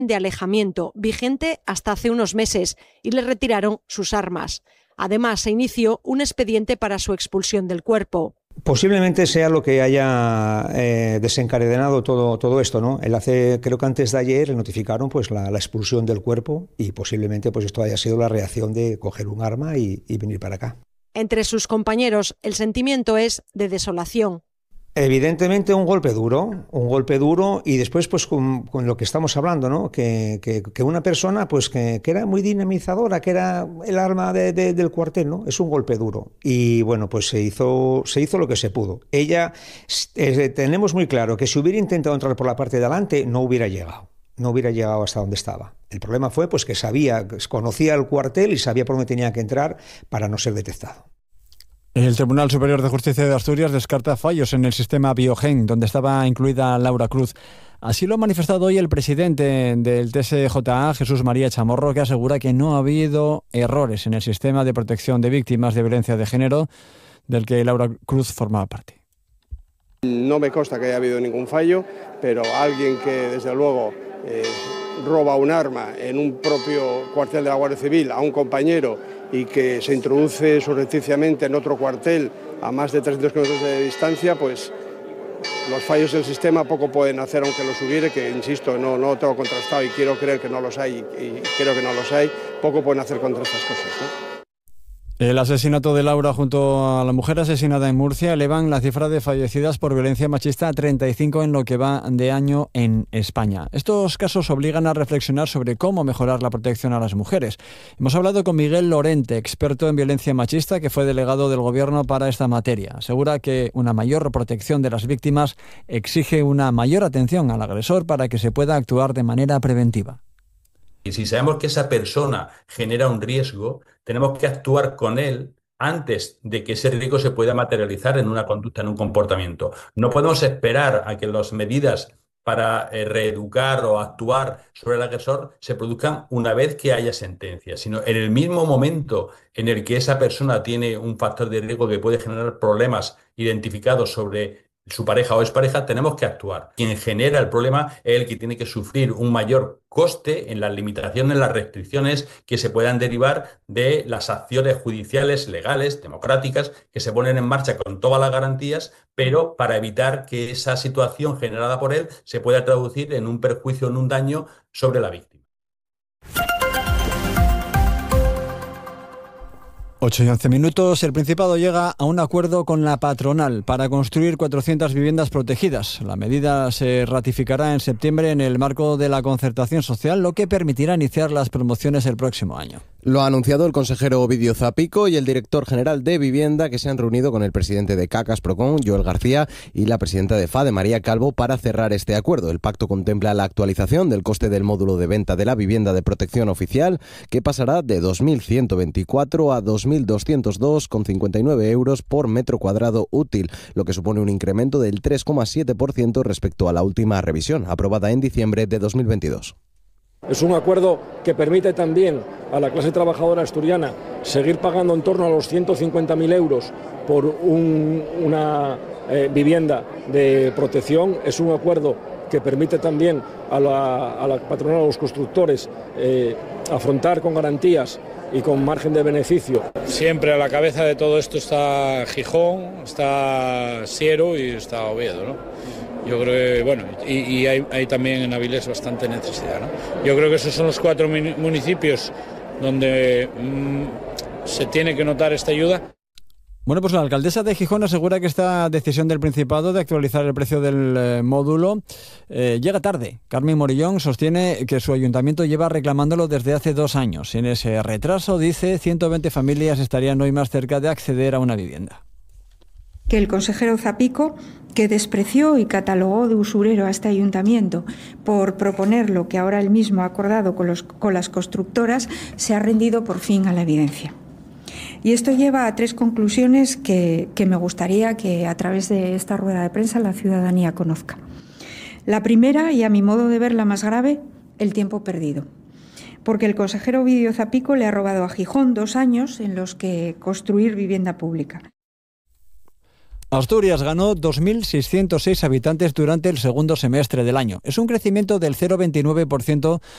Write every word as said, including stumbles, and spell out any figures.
de alejamiento, vigente hasta hace unos meses, y le retiraron sus armas. Además, se inició un expediente para su expulsión del cuerpo. Posiblemente sea lo que haya eh, desencadenado todo, todo esto, ¿no? Él hace, creo que antes de ayer le notificaron pues la, la expulsión del cuerpo y posiblemente pues esto haya sido la reacción de coger un arma y, y venir para acá. Entre sus compañeros, el sentimiento es de desolación. Evidentemente un golpe duro, un golpe duro y después pues con, con lo que estamos hablando, ¿no? Que, que, que una persona pues que, que era muy dinamizadora, que era el arma de, de, del cuartel, ¿no? Es un golpe duro y bueno pues se hizo, se hizo lo que se pudo. Ella, eh, tenemos muy claro que si hubiera intentado entrar por la parte de adelante no hubiera llegado, no hubiera llegado hasta donde estaba. El problema fue pues que sabía, conocía el cuartel y sabía por dónde tenía que entrar para no ser detectado. El Tribunal Superior de Justicia de Asturias descarta fallos en el sistema Biogen, donde estaba incluida Laura Cruz. Así lo ha manifestado hoy el presidente del T S J A, Jesús María Chamorro, que asegura que no ha habido errores en el sistema de protección de víctimas de violencia de género, del que Laura Cruz formaba parte. No me consta que haya habido ningún fallo, pero alguien que desde luego eh, roba un arma en un propio cuartel de la Guardia Civil a un compañero y que se introduce surrepticiamente en otro cuartel a más de trescientos kilómetros de distancia, pues los fallos del sistema poco pueden hacer, aunque los hubiere, que insisto, no, no lo tengo contrastado y quiero creer que no los hay, y creo que no los hay, poco pueden hacer contra estas cosas, ¿no? El asesinato de Laura junto a la mujer asesinada en Murcia elevan la cifra de fallecidas por violencia machista a treinta y cinco en lo que va de año en España. Estos casos obligan a reflexionar sobre cómo mejorar la protección a las mujeres. Hemos hablado con Miguel Lorente, experto en violencia machista, que fue delegado del Gobierno para esta materia. Asegura que una mayor protección de las víctimas exige una mayor atención al agresor para que se pueda actuar de manera preventiva. Y si sabemos que esa persona genera un riesgo, tenemos que actuar con él antes de que ese riesgo se pueda materializar en una conducta, en un comportamiento. No podemos esperar a que las medidas para eh, reeducar o actuar sobre el agresor se produzcan una vez que haya sentencia, sino en el mismo momento en el que esa persona tiene un factor de riesgo que puede generar problemas identificados sobre su pareja o expareja, tenemos que actuar. Quien genera el problema es el que tiene que sufrir un mayor coste en las limitaciones, las restricciones que se puedan derivar de las acciones judiciales, legales, democráticas, que se ponen en marcha con todas las garantías, pero para evitar que esa situación generada por él se pueda traducir en un perjuicio, en un daño sobre la víctima. ocho y once minutos. El Principado llega a un acuerdo con la patronal para construir cuatrocientas viviendas protegidas. La medida se ratificará en septiembre en el marco de la concertación social, lo que permitirá iniciar las promociones el próximo año. Lo ha anunciado el consejero Ovidio Zapico y el director general de Vivienda, que se han reunido con el presidente de Cacas Procon, Joel García, y la presidenta de FADE, María Calvo, para cerrar este acuerdo. El pacto contempla la actualización del coste del módulo de venta de la vivienda de protección oficial, que pasará de dos mil ciento veinticuatro a dos mil doscientos dos coma cincuenta y nueve euros por metro cuadrado útil, lo que supone un incremento del tres coma siete por ciento respecto a la última revisión, aprobada en diciembre de dos mil veintidós. Es un acuerdo que permite también a la clase trabajadora asturiana seguir pagando en torno a los ciento cincuenta mil euros por un, una eh, vivienda de protección. Es un acuerdo que permite también a la, a la patronal, a los constructores, eh, afrontar con garantías y con margen de beneficio. Siempre a la cabeza de todo esto está Gijón, está Siero y está Oviedo, ¿no? Yo creo que, bueno, y, y hay, hay también en Avilés bastante necesidad, ¿no? Yo creo que esos son los cuatro municipios donde mmm, se tiene que notar esta ayuda. Bueno, pues la alcaldesa de Gijón asegura que esta decisión del Principado de actualizar el precio del eh, módulo eh, llega tarde. Carmen Morillón sostiene que su ayuntamiento lleva reclamándolo desde hace dos años. En ese retraso, dice, ciento veinte familias estarían hoy más cerca de acceder a una vivienda. Que el consejero Zapico, que despreció y catalogó de usurero a este ayuntamiento por proponer lo que ahora él mismo ha acordado con, los, con las constructoras, se ha rendido por fin a la evidencia. Y esto lleva a tres conclusiones que, que me gustaría que a través de esta rueda de prensa la ciudadanía conozca. La primera, y a mi modo de ver la más grave, el tiempo perdido. Porque el consejero Ovidio Zapico le ha robado a Gijón dos años en los que construir vivienda pública. Asturias ganó dos mil seiscientos seis habitantes durante el segundo semestre del año. Es un crecimiento del cero coma veintinueve por ciento